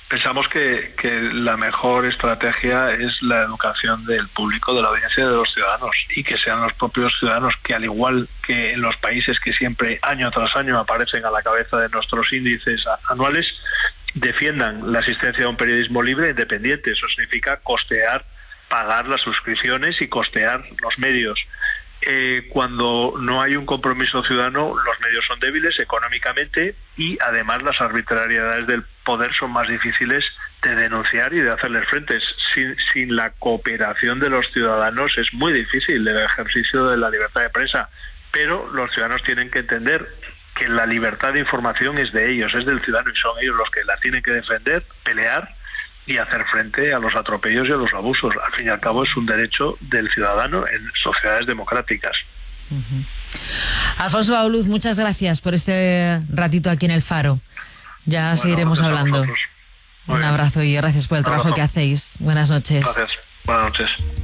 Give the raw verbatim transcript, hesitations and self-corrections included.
Pensamos que, que la mejor estrategia es la educación del público, de la audiencia, de los ciudadanos, y que sean los propios ciudadanos que, al igual que en los países que siempre año tras año aparecen a la cabeza de nuestros índices anuales, defiendan la existencia de un periodismo libre e independiente. Eso significa costear, pagar las suscripciones y costear los medios. Eh, cuando no hay un compromiso ciudadano, los medios son débiles económicamente y además las arbitrariedades del poder son más difíciles de denunciar y de hacerles frente. Sin, sin la cooperación de los ciudadanos es muy difícil el ejercicio de la libertad de prensa, pero los ciudadanos tienen que entender que la libertad de información es de ellos, es del ciudadano, y son ellos los que la tienen que defender, pelear y hacer frente a los atropellos y a los abusos. Al fin y al cabo es un derecho del ciudadano en sociedades democráticas. Uh-huh. Alfonso Bauluz, muchas gracias por este ratito aquí en El Faro. Ya bueno, seguiremos hablando. Un abrazo y gracias por el trabajo que hacéis. Buenas noches. Gracias. Buenas noches.